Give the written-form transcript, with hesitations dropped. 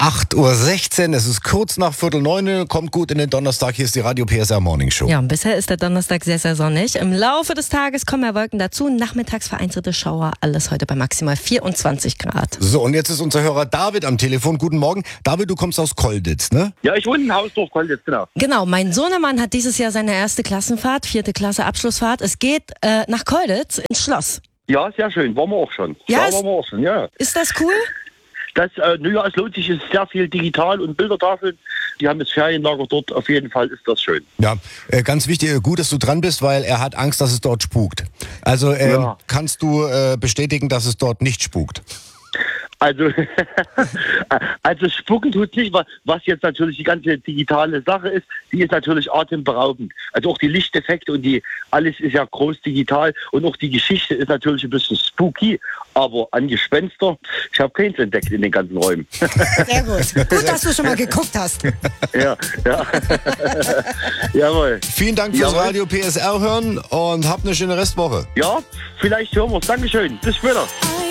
8:16 Uhr, es ist kurz nach 8:45, kommt gut in den Donnerstag, hier ist die Radio PSR Morning Show. Ja, und bisher ist der Donnerstag sehr, sehr sonnig. Im Laufe des Tages kommen mehr Wolken dazu, nachmittags vereinzelte Schauer, alles heute bei maximal 24 Grad. So, und jetzt ist unser Hörer David am Telefon. Guten Morgen. David, du kommst aus Kolditz, ne? Ja, ich wohne in Hausdorf, Kolditz, genau. Genau, mein Sohnemann hat dieses Jahr seine erste Klassenfahrt, 4. Klasse Abschlussfahrt. Es geht nach Kolditz ins Schloss. Ja, sehr schön, waren wir auch schon. Ja, waren wir auch schon, ja. Ist das cool? Es lohnt sich, es ist sehr viel digital und Bildertafeln. Die haben das Ferienlager dort, auf jeden Fall ist das schön. Ja, ganz wichtig, gut, dass du dran bist, weil er hat Angst, dass es dort spukt. Also kannst du bestätigen, dass es dort nicht spukt? Also spucken tut nicht, was jetzt natürlich die ganze digitale Sache ist, die ist natürlich atemberaubend. Also auch die Lichteffekte und alles ist ja groß digital und auch die Geschichte ist natürlich ein bisschen spooky, aber an Gespenster, ich habe keins entdeckt in den ganzen Räumen. Sehr gut. Gut, dass du schon mal geguckt hast. Ja. Jawohl. Vielen Dank fürs Radio PSR hören und habt eine schöne Restwoche. Ja, vielleicht hören wir es. Dankeschön. Bis später.